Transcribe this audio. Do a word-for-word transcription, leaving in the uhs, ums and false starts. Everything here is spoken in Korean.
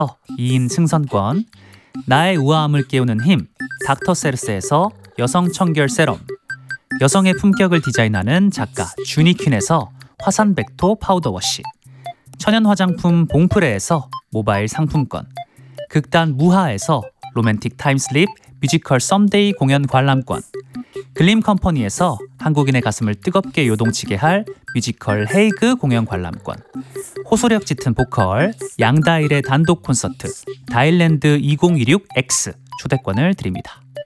이 인 승선권, 나의 우아함을 깨우는 힘 닥터세르스에서 여성 청결 세럼, 여성의 품격을 디자인하는 작가 주니퀸에서 화산백토 파우더 워시, 천연 화장품 봉프레에서 모바일 상품권, 극단 무하에서 로맨틱 타임슬립 뮤지컬 썸데이 공연 관람권, 글림 컴퍼니에서 한국인의 가슴을 뜨겁게 요동치게 할 뮤지컬 헤이그 공연 관람권, 호소력 짙은 보컬 양다일의 단독 콘서트 다일랜드 이천이십육 엑스 초대권을 드립니다.